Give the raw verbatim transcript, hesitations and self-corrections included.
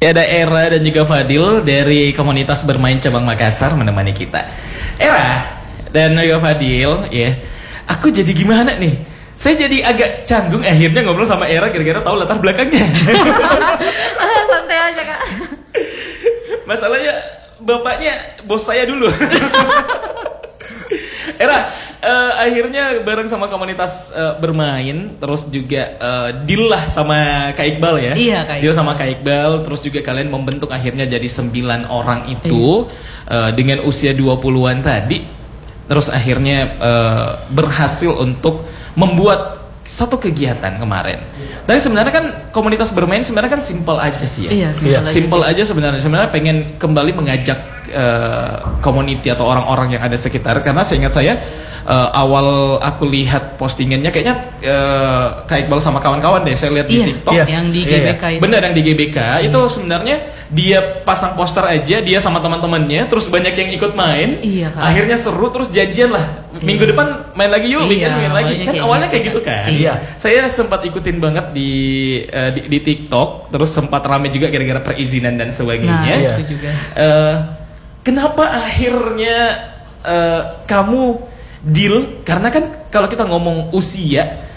Ya, ada Era dan juga Fadil dari komunitas bermain cabang Makassar menemani kita. Era dan juga Fadil, ya, aku jadi gimana nih? Saya jadi agak canggung akhirnya ngobrol sama Era gara-gara tahu latar belakangnya. Santai aja kak. Masalahnya bapaknya bos saya dulu. Era, uh, akhirnya bareng sama komunitas uh, bermain, terus juga uh, deal lah sama Kak Iqbal ya. Iya, Kak Iqbal. Deal sama Kak Iqbal, terus juga kalian membentuk akhirnya jadi sembilan orang itu uh, dengan usia dua puluhan tadi. Terus akhirnya uh, berhasil untuk membuat satu kegiatan kemarin. Tapi sebenarnya kan komunitas bermain sebenarnya kan simple aja sih ya. Iya, simple, Iya. aja, Simple sih. aja sebenarnya. Sebenarnya pengen kembali mengajak uh, community atau orang-orang yang ada sekitar, karena seingat saya uh, awal aku lihat postingannya kayaknya uh, Kak Iqbal sama kawan-kawan deh, saya lihat Iya, di TikTok. iya, yang di G B K itu. Bener, yang di G B K iya. itu sebenarnya dia pasang poster aja, dia sama teman-temannya, terus banyak yang ikut main. Iya, Kak. Akhirnya seru, terus janjian lah. Minggu Iya. depan main lagi yuk, Iya, weekend main lagi. awalnya Kan kayak awalnya gitu, kayak gitu kan. Iya. Saya sempat ikutin banget di, uh, di di TikTok, terus sempat rame juga gara-gara perizinan dan Nah, sebagainya. Iya. itu juga. Uh, kenapa akhirnya uh, kamu deal? Karena kan kalau kita ngomong usia,